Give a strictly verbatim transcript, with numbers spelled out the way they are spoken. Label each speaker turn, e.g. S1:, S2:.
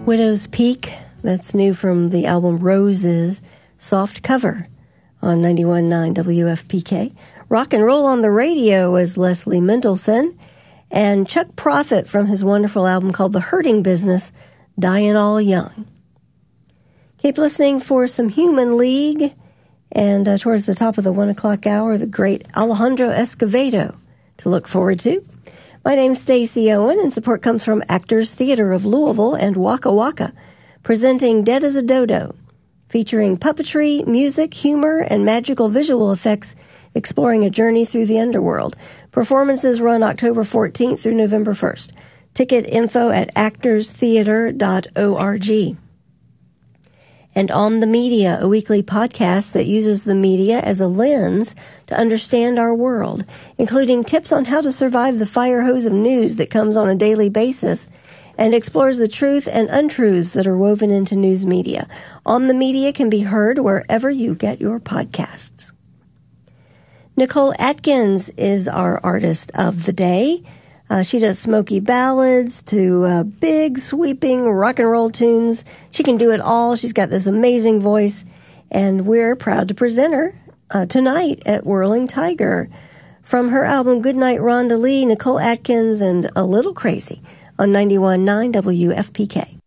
S1: Widow's Peak, that's new from the album Roses, Soft Cover on ninety-one point nine W F P K. Rock and Roll on the Radio is Leslie Mendelson. And Chuck Prophet from his wonderful album called The Hurting Business, Dying All Young. Keep listening for some Human League. And uh, towards the top of the one o'clock hour, the great Alejandro Escovedo to look forward to. My name's Stacey Owen, and support comes from Actors Theater of Louisville and Waka Waka, presenting Dead as a Dodo, featuring puppetry, music, humor, and magical visual effects, exploring a journey through the underworld. Performances run October fourteenth through November first. Ticket info at actors theater dot org. And On the Media, a weekly podcast that uses the media as a lens to understand our world, including tips on how to survive the fire hose of news that comes on a daily basis, and explores the truth and untruths that are woven into news media. On the Media can be heard wherever you get your podcasts. Nicole Atkins is our artist of the day. Uh, she does smoky ballads to uh, big, sweeping rock and roll tunes. She can do it all. She's got this amazing voice, and we're proud to present her uh, tonight at Whirling Tiger. From her album Goodnight Rhonda Lee, Nicole Atkins and A Little Crazy on ninety-one point nine W F P K.